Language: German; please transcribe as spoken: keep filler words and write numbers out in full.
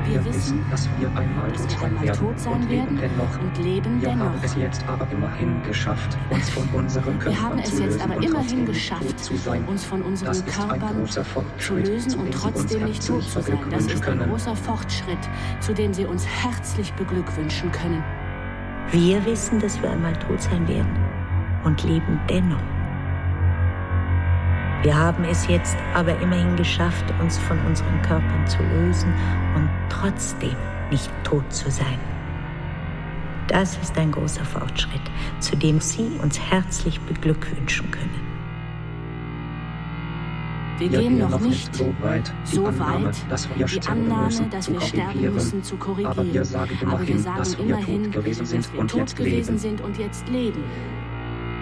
Wir wissen, dass wir einmal dass tot wir sein einmal werden tot sein und leben werden dennoch. und leben Wir haben dennoch. es jetzt aber immerhin geschafft, uns von unseren Wir haben Körpern es zu jetzt lösen aber und immerhin trotzdem nicht geschafft, tot zu sein. uns von unseren Das ist ein Körpern großer zu Fortschritt, lösen zu und dem Sie uns trotzdem nicht tot herzlich zu sein. Das ist ein beglückwünschen großer Fortschritt, zu dem Sie uns herzlich beglückwünschen können. Wir wissen, dass wir einmal tot sein werden und leben dennoch. Wir haben es jetzt aber immerhin geschafft, uns von unseren Körpern zu lösen und trotzdem nicht tot zu sein. Das ist ein großer Fortschritt, zu dem Sie uns herzlich beglückwünschen können. Wir Wir gehen gehen noch noch nicht nicht so weit, die so Annahme, weit, dass wir die sterben Annahme, müssen, dass zu wir sterben korrigieren. müssen, zu korrigieren. Aber wir sagen Aber wir immerhin, sagen dass wir immerhin, tot gewesen dass sind wir und tot jetzt gewesen leben. sind und jetzt leben.